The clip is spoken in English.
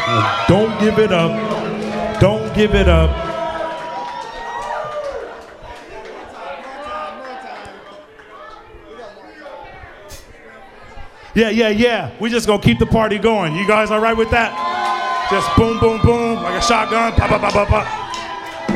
Don't give it up. Don't give it up. Yeah. We just gonna keep the party going. You guys all right with that? Just boom, boom, boom, like a shotgun. Pop, pop, pop, pop, pop.